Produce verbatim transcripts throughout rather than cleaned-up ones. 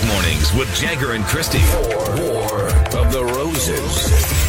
Magic Mornings with Jagger and Christy. More, more of the Roses.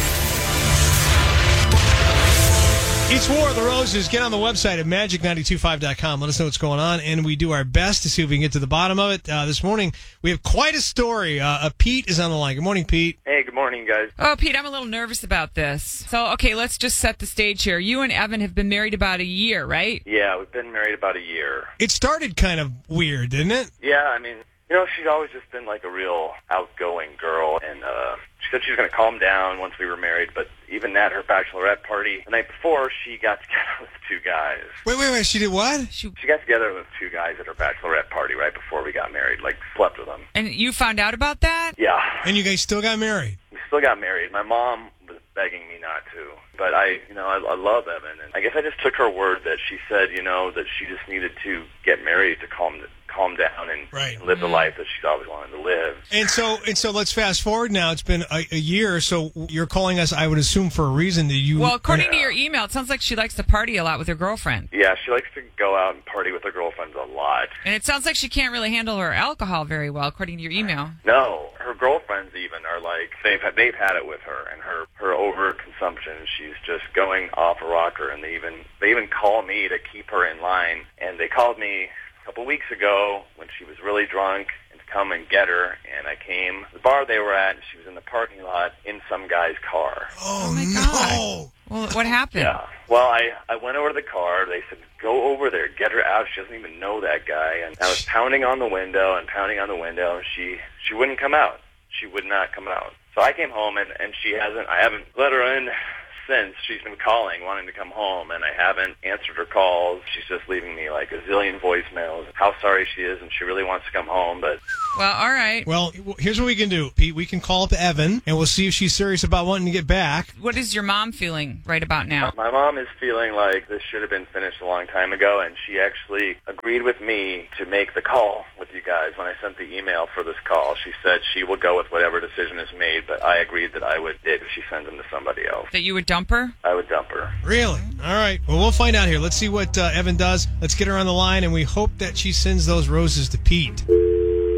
It's War of the Roses. Get on the website at magic nine two five dot com. Let us know what's going on, and we do our best to see if we can get to the bottom of it. Uh, this morning, we have quite a story. Uh, uh, Pete is on the line. Good morning, Pete. Hey, good morning, guys. Oh, Pete, I'm a little nervous about this. So, okay, let's just set the stage here. You and Evan have been married about a year, right? Yeah, we've been married about a year. It started kind of weird, didn't it? Yeah, I mean, you know, she's always just been like a real outgoing girl, and uh, she said she was going to calm down once we were married, but even at her bachelorette party the night before, she got together with two guys. Wait, wait, wait. She did what? She, She got together with two guys at her bachelorette party right before we got married, like slept with them. and you found out about that? Yeah, And you guys still got married? we still got married. My mom was begging me not to, but I, you know, I, I love Evan, and I guess I just took her word that she said, you know, that she just needed to get married to calm calm down and Right. live the life that she's always wanted to live. And so, and so, let's fast forward now. It's been a, a year, so you're calling us, I would assume, for a reason that you... Well, according to your email, it sounds like she likes to party a lot with her girlfriend. Yeah, she likes to go out and party with her girlfriends a lot. And it sounds like she can't really handle her alcohol very well, according to your email. No, her girlfriends even are like, they've had, they've had it with her, and her, her overconsumption, she's just going off a rocker, and they even, they even call me to keep her in line, and they called me a couple weeks ago when she was really drunk and to come and get her, and I came to the bar they were at, and she was in the parking lot in some guy's car. Oh, Oh, my no. God. Well, what happened? Yeah. Well, I, I went over to the car. They said, go over there, get her out. She doesn't even know that guy. And I was pounding on the window and pounding on the window, and she, she wouldn't come out. She would not come out. So I came home, and, and she hasn't, I haven't let her in since. She's been calling, wanting to come home, and I haven't answered her calls. She's just leaving me like a zillion voicemails, how sorry she is, and she really wants to come home, but... Well, all right. Well, here's what we can do, Pete. We can call up Evan, and we'll see if she's serious about wanting to get back. What is your mom feeling right about now? My mom is feeling like this should have been finished a long time ago, and she actually agreed with me to make the call with you guys. When I sent the email for this call, she said she will go with whatever decision is made, but I agreed that I would if she sends him to somebody else. That you would dump her? I would dump her. Really? All right. Well, we'll find out here. Let's see what uh, Evan does. Let's get her on the line, and we hope that she sends those roses to Pete.